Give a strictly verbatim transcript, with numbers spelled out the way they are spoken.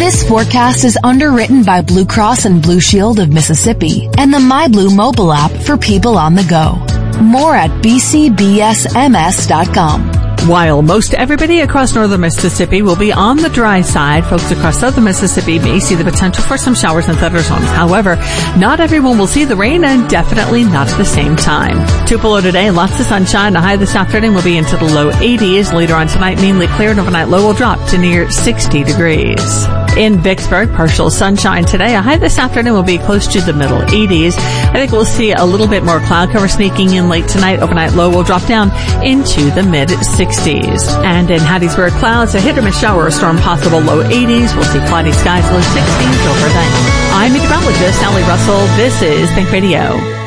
This forecast is underwritten by Blue Cross and Blue Shield of Mississippi and the MyBlue mobile app for people on the go. More at b c b s m s dot com. While most everybody across northern Mississippi will be on the dry side, folks across southern Mississippi may see the potential for some showers and thunderstorms. However, not everyone will see the rain, and definitely not at the same time. Tupelo today, lots of sunshine. The high this afternoon will be into the low eighties. Later on tonight, mainly clear, and overnight low will drop to near sixty degrees. In Vicksburg, partial sunshine today. A high this afternoon will be close to the middle eighties. I think we'll see a little bit more cloud cover sneaking in late tonight. Overnight low will drop down into the mid sixties. And in Hattiesburg, clouds, a hit or miss shower or storm possible, low eighties. We'll see cloudy skies, low sixties overnight. I'm meteorologist Sally Russell. This is Think Radio.